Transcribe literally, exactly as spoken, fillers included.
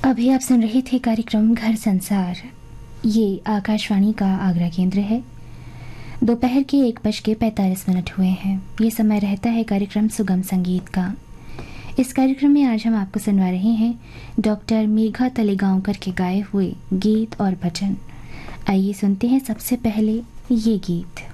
अभी आप सुन रहे थे कार्यक्रम घर संसार। ये आकाशवाणी का आगरा केंद्र है। दोपहर के एक बज के पैंतालीस मिनट हुए हैं। ये समय रहता है कार्यक्रम सुगम संगीत का। इस कार्यक्रम में आज हम आपको सुनवा रहे हैं डॉक्टर मेघा तलेगांवकर के गाए हुए गीत और भजन। आइए सुनते हैं सबसे पहले ये गीत।